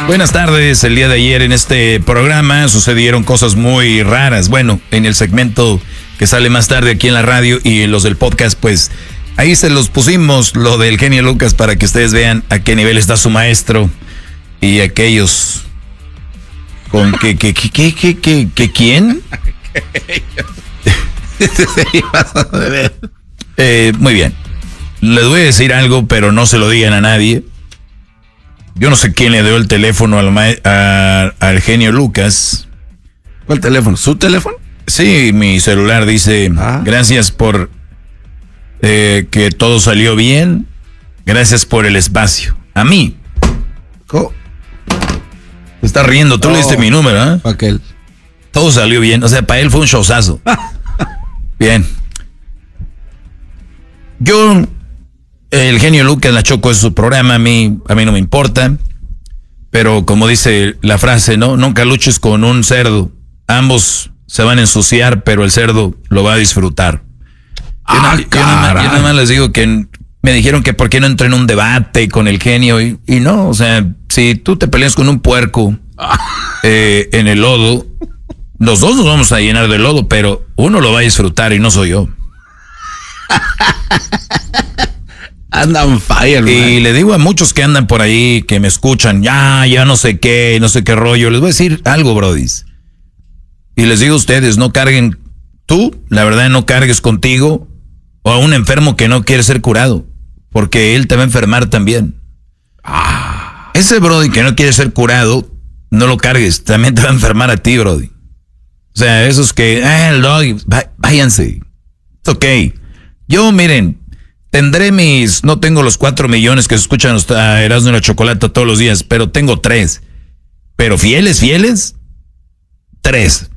Buenas tardes. El día de ayer en este programa sucedieron cosas muy raras. Bueno, en el segmento que sale más tarde aquí en la radio y en los del podcast, pues ahí se los pusimos, lo del genio Lucas, para que ustedes vean a qué nivel está su maestro y aquellos con ¿quién? Muy bien. Les voy a decir algo, pero no se lo digan a nadie. Yo no sé quién le dio el teléfono al genio Lucas. ¿Cuál teléfono? ¿Su teléfono? Sí, mi celular dice, gracias por que todo salió bien. Gracias por el espacio. A mí. ¿Cómo? Se está riendo, tú le diste mi número, ¿eh? Aquel. Todo salió bien, o sea, para él fue un showzazo. Bien. Yo, el genio Lucas, la Choco es su programa, a mí no me importa. Pero como dice la frase, ¿no? Nunca luches con un cerdo. Ambos se van a ensuciar, pero el cerdo lo va a disfrutar. Yo nada más les digo que me dijeron que por qué no entré en un debate con el genio y no, o sea, si tú te peleas con un puerco en el lodo, los dos nos vamos a llenar de lodo, pero uno lo va a disfrutar y no soy yo. Andan fire, y le digo a muchos que andan por ahí, que me escuchan, ya no sé qué rollo, les voy a decir algo, brodis. Y les digo a ustedes, no carguen, tú, la verdad, no cargues contigo o a un enfermo que no quiere ser curado, porque él te va a enfermar también. Ese brody que no quiere ser curado, no lo cargues, también te va a enfermar a ti, brody. O sea, esos que, el doggy, váyanse. Es ok. Yo, miren, no tengo los 4 millones que se escuchan a Erasmo y la Chocolata todos los días, pero tengo 3. Pero fieles, 3.